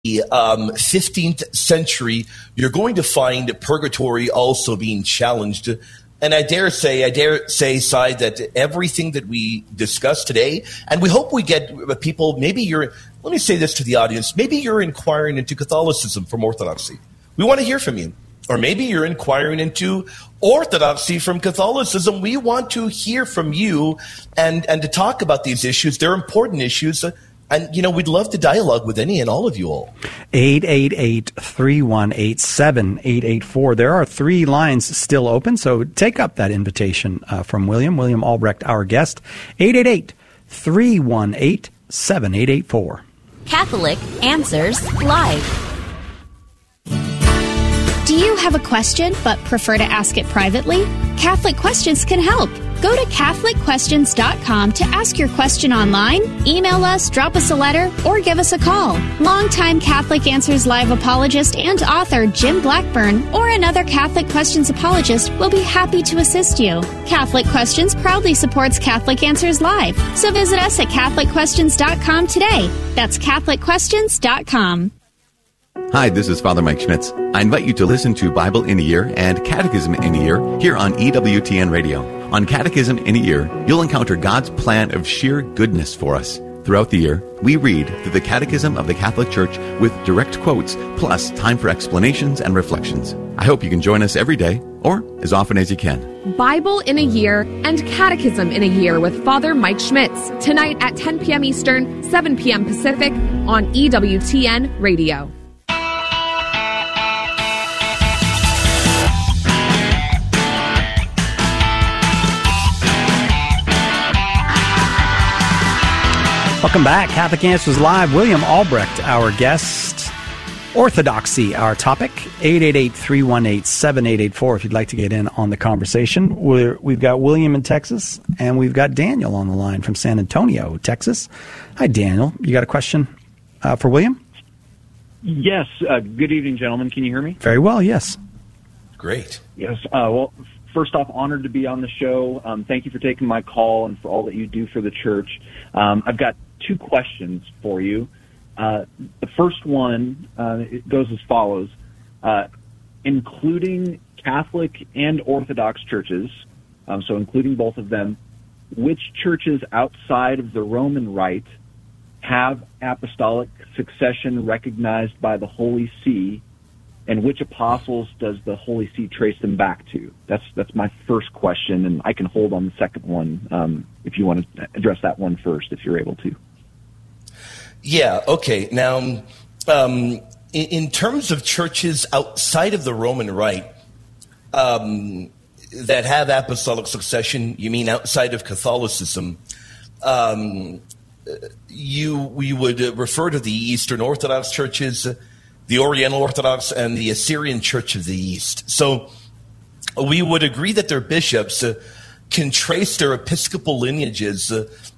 15th century, you're going to find purgatory also being challenged. And I dare say, Cy, that everything that we discussed today, and we hope we get people, let me say this to the audience, maybe you're inquiring into Catholicism from Orthodoxy. We want to hear from you. Or maybe you're inquiring into Orthodoxy from Catholicism. We want to hear from you and to talk about these issues. They're important issues. And, we'd love to dialogue with any and all of you all. 888-318-7884. There are 3 lines still open, so take up that invitation from William Albrecht, our guest. 888-318-7884. Catholic Answers Live. Do you have a question but prefer to ask it privately? Catholic Questions can help. Go to CatholicQuestions.com to ask your question online, email us, drop us a letter, or give us a call. Longtime Catholic Answers Live apologist and author Jim Blackburn or another Catholic Questions apologist will be happy to assist you. Catholic Questions proudly supports Catholic Answers Live, so visit us at CatholicQuestions.com today. That's CatholicQuestions.com. Hi, this is Father Mike Schmitz. I invite you to listen to Bible in a Year and Catechism in a Year here on EWTN Radio. On Catechism in a Year, you'll encounter God's plan of sheer goodness for us. Throughout the year, we read through the Catechism of the Catholic Church with direct quotes, plus time for explanations and reflections. I hope you can join us every day, or as often as you can. Bible in a Year and Catechism in a Year with Father Mike Schmitz, tonight at 10 p.m. Eastern, 7 p.m. Pacific on EWTN Radio. Welcome back. Catholic Answers Live. William Albrecht, our guest. Orthodoxy, our topic. 888-318-7884 if you'd like to get in on the conversation. We've got William in Texas, and we've got Daniel on the line from San Antonio, Texas. Hi, Daniel. You got a question for William? Yes. Good evening, gentlemen. Can you hear me? Very well, yes. Great. Yes. Well, first off, honored to be on the show. Thank you for taking my call and for all that you do for the church. I've got 2 questions for you. The first one it goes as follows. Including Catholic and Orthodox churches, so including both of them, which churches outside of the Roman Rite have apostolic succession recognized by the Holy See, and which apostles does the Holy See trace them back to? That's my first question, and I can hold on the second one if you want to address that one first, if you're able to. Yeah, okay. Now, in terms of churches outside of the Roman Rite that have apostolic succession, you mean outside of Catholicism, we would refer to the Eastern Orthodox churches, the Oriental Orthodox, and the Assyrian Church of the East. So we would agree that their bishops can trace their episcopal lineages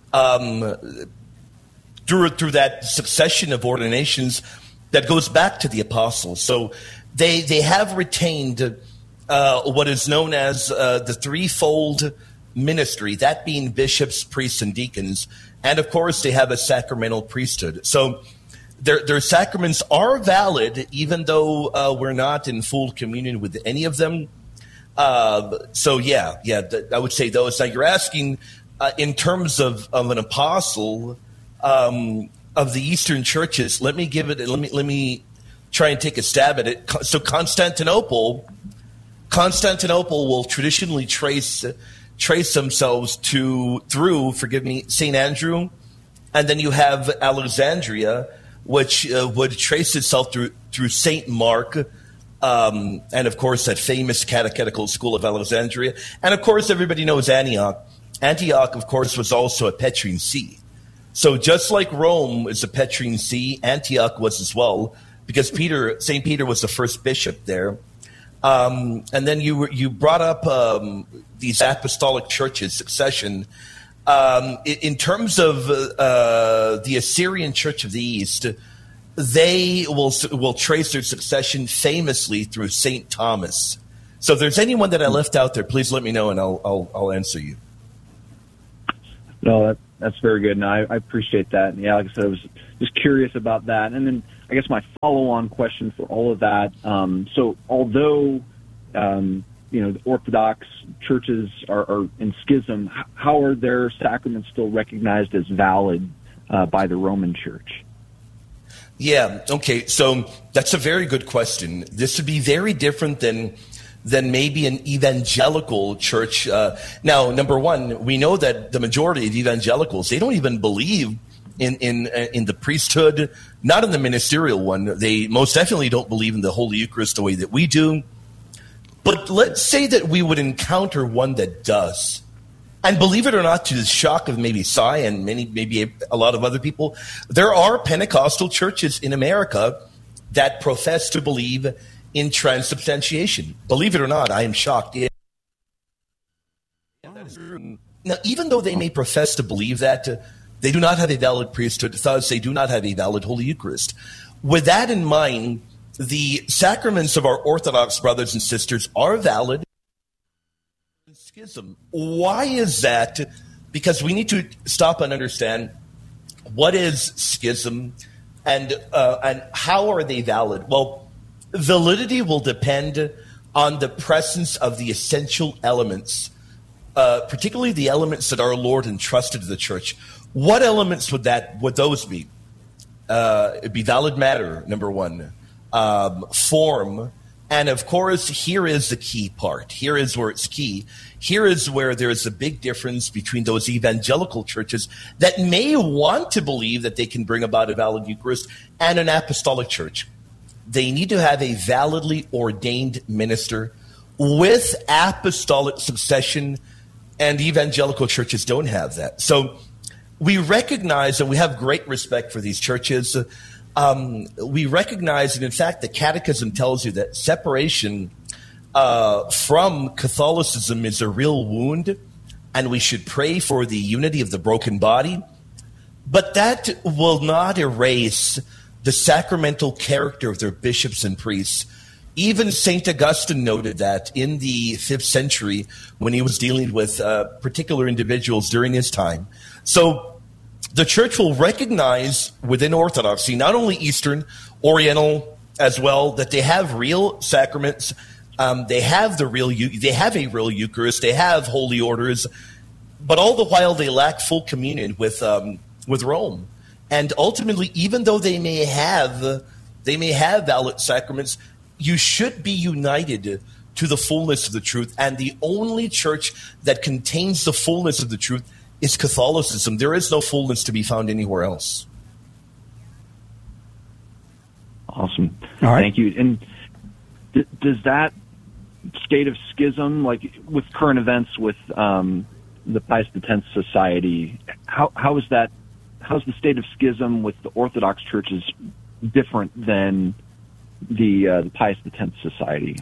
through that succession of ordinations that goes back to the apostles. So they have retained what is known as the threefold ministry, that being bishops, priests, and deacons. And, of course, they have a sacramental priesthood. So their sacraments are valid, even though we're not in full communion with any of them. I would say those. Now, you're asking in terms of an apostle of the Eastern churches. Let me try and take a stab at it. So Constantinople will traditionally trace themselves through St. Andrew, and then you have Alexandria, which would trace itself through St. Mark, and of course that famous catechetical school of Alexandria, and of course everybody knows Antioch. Antioch, of course, was also a Petrine see. So just like Rome is a Petrine see, Antioch was as well, because St. Peter was the first bishop there. And then you brought up these apostolic churches, succession. In terms of the Assyrian Church of the East, they will trace their succession famously through St. Thomas. So if there's anyone that I left out there, please let me know and I'll answer you. No, that's very good, and I appreciate that. And yeah, like I said, I was just curious about that. And then I guess my follow-on question for all of that. So although the Orthodox churches are in schism, how are their sacraments still recognized as valid by the Roman Church? Yeah, okay, so that's a very good question. This would be very different than maybe an evangelical church. Now, number one, we know that the majority of evangelicals, they don't even believe in the priesthood, not in the ministerial one. They most definitely don't believe in the Holy Eucharist the way that we do. But let's say that we would encounter one that does. And believe it or not, to the shock of maybe Cy and maybe a lot of other people, there are Pentecostal churches in America that profess to believe in transubstantiation. Believe it or not, I am shocked. Now, even though they may profess to believe that, they do not have a valid priesthood, thus they do not have a valid Holy Eucharist. With that in mind, the sacraments of our Orthodox brothers and sisters are valid. Schism. Why is that? Because we need to stop and understand what is schism and how are they valid. Well, validity will depend on the presence of the essential elements, particularly the elements that our Lord entrusted to the church. What elements would those be? It'd be valid matter, number one, form, and of course, here is the key part. Here is where it's key. Here is where there is a big difference between those evangelical churches that may want to believe that they can bring about a valid Eucharist and an apostolic church. They need to have a validly ordained minister with apostolic succession, and evangelical churches don't have that. So we recognize, and we have great respect for these churches. We recognize, and in fact, the Catechism tells you that separation from Catholicism is a real wound, and we should pray for the unity of the broken body. But that will not erase the sacramental character of their bishops and priests. Even St. Augustine noted that in the 5th century when he was dealing with particular individuals during his time. So the church will recognize within Orthodoxy, not only Eastern, Oriental as well, that they have real sacraments. They have a real Eucharist. They have holy orders, but all the while they lack full communion with Rome. And ultimately, even though they may have valid sacraments, you should be united to the fullness of the truth. And the only church that contains the fullness of the truth is Catholicism. There is no fullness to be found anywhere else. Awesome. All right. Thank you. And does that state of schism, like with current events with the Pius X Society, how's the state of schism with the Orthodox churches different than the Pius X Society?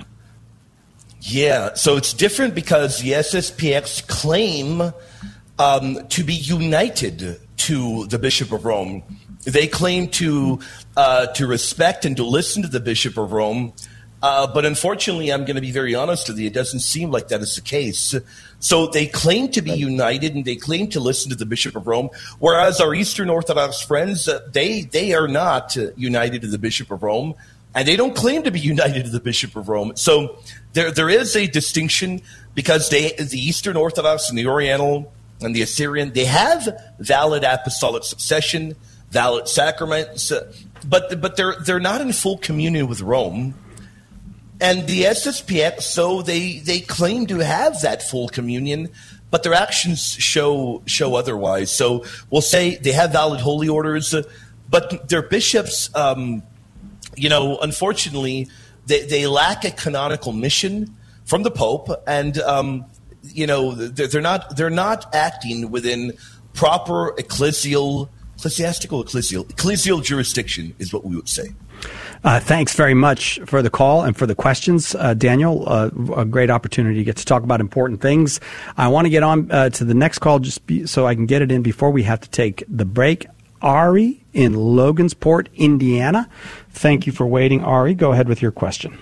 Yeah, so it's different because the SSPX claim to be united to the Bishop of Rome. They claim to respect and to listen to the Bishop of Rome, but unfortunately, I'm going to be very honest with you, it doesn't seem like that is the case. So they claim to be united and they claim to listen to the Bishop of Rome, whereas our Eastern Orthodox friends, they are not united to the Bishop of Rome, and they don't claim to be united to the Bishop of Rome. So there is a distinction because the Eastern Orthodox and the Oriental and the Assyrian, they have valid apostolic succession, valid sacraments, but they're not in full communion with Rome. And the SSPX, so they claim to have that full communion, but their actions show otherwise. So we'll say they have valid holy orders, but their bishops, unfortunately, they lack a canonical mission from the Pope, and they're not acting within proper ecclesial jurisdiction, is what we would say. Thanks very much for the call and for the questions, Daniel. A great opportunity to get to talk about important things. I want to get on to the next call so I can get it in before we have to take the break. Ari in Logansport, Indiana. Thank you for waiting, Ari. Go ahead with your question.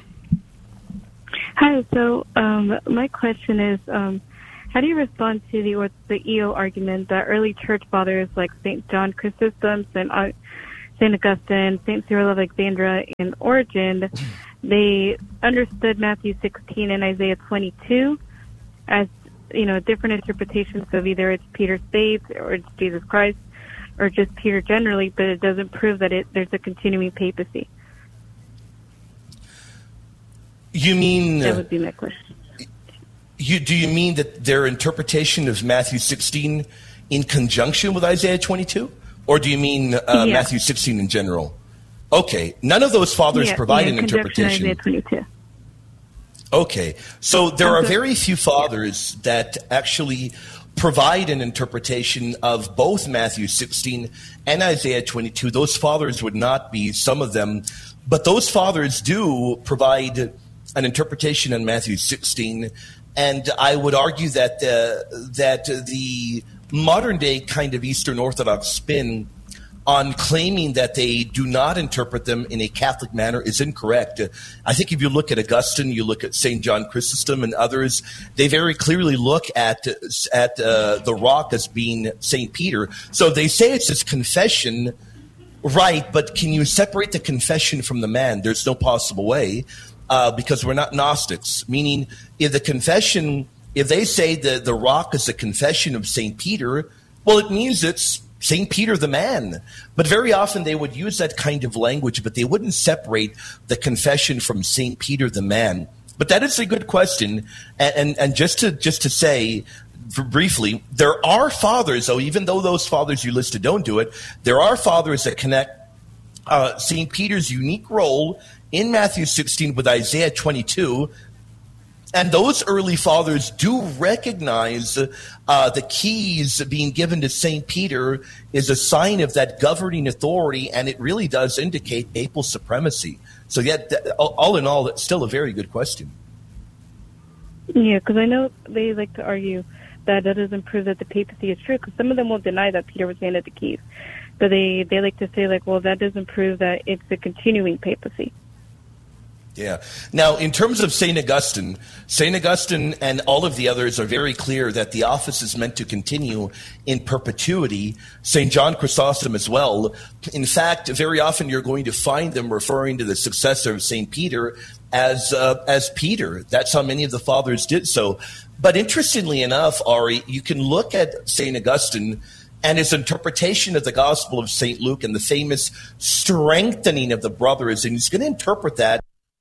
Hi. So my question is, how do you respond to the EO argument that early church fathers like St. John Chrysostom and St. Augustine, St. Cyril of Alexandria, and Origen, they understood Matthew 16 and Isaiah 22 as, different interpretations of either it's Peter saved or it's Jesus Christ or just Peter generally, but it doesn't prove that there's a continuing papacy. You mean... That would be my question. Do you mean that their interpretation of Matthew 16 in conjunction with Isaiah 22? Or do you mean Matthew 16 in general? Okay. None of those fathers provide an interpretation. Isaiah 22. Okay. So there are very few fathers that actually provide an interpretation of both Matthew 16 and Isaiah 22. Those fathers would not be some of them, but those fathers do provide an interpretation in Matthew 16, and I would argue that the modern day kind of Eastern Orthodox spin on claiming that they do not interpret them in a Catholic manner is incorrect. I think if you look at Augustine, you look at St. John Chrysostom and others, they very clearly look at the rock as being St. Peter. So they say it's his confession, right, but can you separate the confession from the man? There's no possible way, because we're not Gnostics, meaning if they say that the rock is a confession of St. Peter, well, it means it's St. Peter the man. But very often they would use that kind of language, but they wouldn't separate the confession from St. Peter the man. But that is a good question. And just to say briefly, there are fathers, though, even though those fathers you listed don't do it, there are fathers that connect St. Peter's unique role in Matthew 16 with Isaiah 22. And those early fathers do recognize the keys being given to St. Peter is a sign of that governing authority, and it really does indicate papal supremacy. So, all in all, that's still a very good question. Yeah, because I know they like to argue that doesn't prove that the papacy is true, because some of them will deny that Peter was handed the keys. But they like to say, well, that doesn't prove that it's a continuing papacy. Yeah. Now, in terms of St. Augustine and all of the others are very clear that the office is meant to continue in perpetuity. St. John Chrysostom as well. In fact, very often you're going to find them referring to the successor of St. Peter as Peter. That's how many of the fathers did so. But interestingly enough, Ari, you can look at St. Augustine and his interpretation of the Gospel of St. Luke and the famous strengthening of the brothers, and he's going to interpret that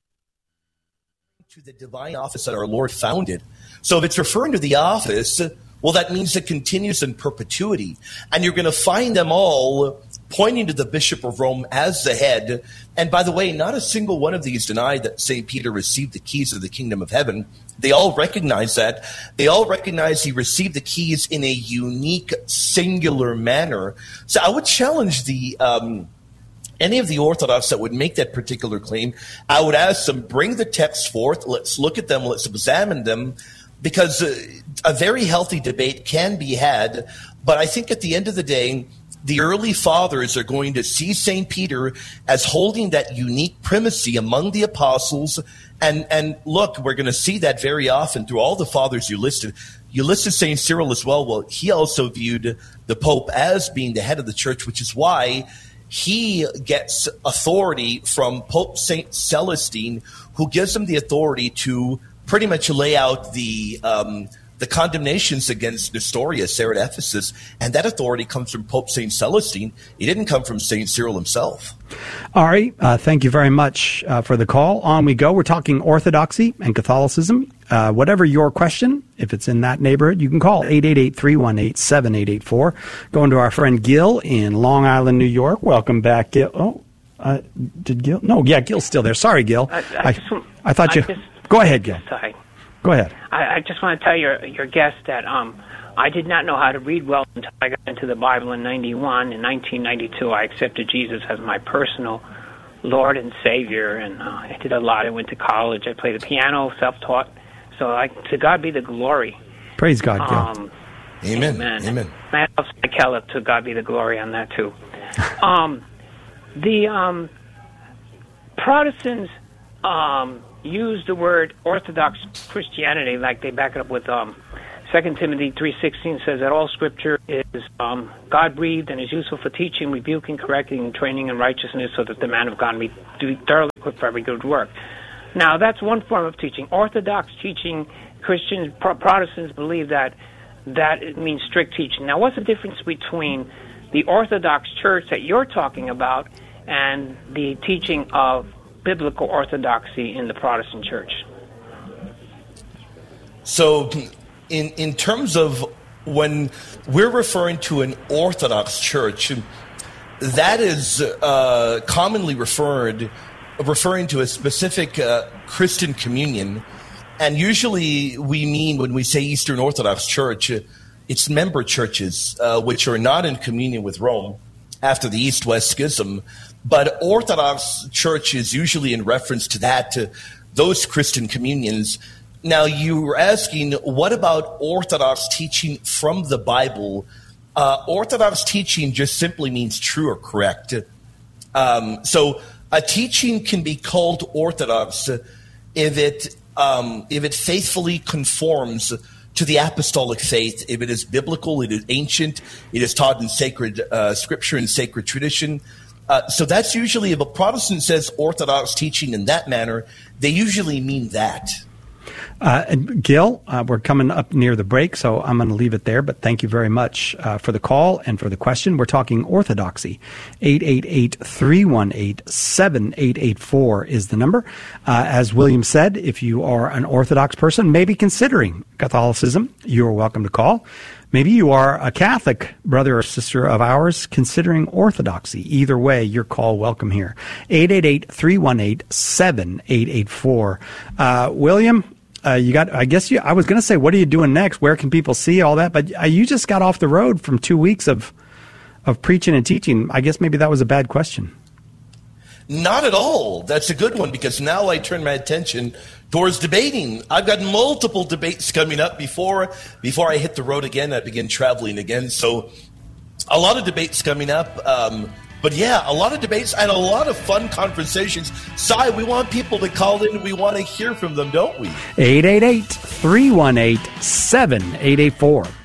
to the divine office that our Lord founded. So if it's referring to the office, well, that means it continues in perpetuity. And you're going to find them all pointing to the Bishop of Rome as the head. And by the way, not a single one of these denied that St. Peter received the keys of the kingdom of heaven. They all recognize that. They all recognize he received the keys in a unique, singular manner. So I would challenge any of the Orthodox that would make that particular claim. I would ask them, bring the text forth, let's look at them, let's examine them, because a very healthy debate can be had. But I think at the end of the day, the early fathers are going to see St. Peter as holding that unique primacy among the apostles. And look, we're going to see that very often through all the fathers you listed. You listed St. Cyril as well. Well, he also viewed the Pope as being the head of the church, which is why he gets authority from Pope St. Celestine, who gives him the authority to pretty much lay out the condemnations against Nestorius there at Ephesus, and that authority comes from Pope St. Celestine. It didn't come from St. Cyril himself. Ari, thank you very much for the call. On we go. We're talking Orthodoxy and Catholicism. Whatever your question, if it's in that neighborhood, you can call 888-318-7884. Going to our friend Gil in Long Island, New York. Welcome back, Gil. Did Gil? No, yeah, Gil's still there. Sorry, Gil. I thought you... Go ahead, Gil. Sorry. Go ahead. I just want to tell your guest that I did not know how to read well until I got into the Bible in 91. In 1992, I accepted Jesus as my personal Lord and Savior, and I did a lot. I went to college. I played the piano, self-taught. So to God be the glory. Praise God, Gil. Amen. Amen. I also Keller, to God be the glory on that, too. The Protestants use the word Orthodox Christianity, like they back it up with 2 2 Timothy 3:16 says that all Scripture is God-breathed and is useful for teaching, rebuking, correcting, and training in righteousness, so that the man of God may be thoroughly equipped for every good work. Now, that's one form of teaching. Orthodox teaching, Christians, Protestants believe that it means strict teaching. Now, what's the difference between the Orthodox Church that you're talking about and the teaching of biblical orthodoxy in the Protestant Church? So, in terms of when we're referring to an Orthodox Church, that is commonly referring to a specific Christian communion. And usually we mean, when we say Eastern Orthodox Church, it's member churches which are not in communion with Rome after the East-West Schism. But Orthodox Church is usually in reference to those Christian communions. Now, you were asking, what about Orthodox teaching from the Bible? Orthodox teaching just simply means true or correct. So a teaching can be called Orthodox if it faithfully conforms to the apostolic faith, if it is biblical, it is ancient, it is taught in sacred scripture and sacred tradition. So that's usually, if a Protestant says Orthodox teaching in that manner, they usually mean that. Gil, we're coming up near the break, so I'm going to leave it there. But thank you very much for the call and for the question. We're talking orthodoxy. 888-318-7884 is the number. As William said, if you are an Orthodox person, maybe considering Catholicism, you are welcome to call. Maybe you are a Catholic brother or sister of ours considering Orthodoxy. Either way, your call welcome here. 888-318-7884. William, I was going to say, what are you doing next? Where can people see all that? But you just got off the road from 2 weeks of preaching and teaching. I guess maybe that was a bad question. Not at all. That's a good one, because now I turn my attention towards debating. I've got multiple debates coming up before I hit the road again. I begin traveling again. So a lot of debates coming up. But yeah, a lot of debates and a lot of fun conversations. Cy, we want people to call in. We want to hear from them, don't we? 888-318-7884.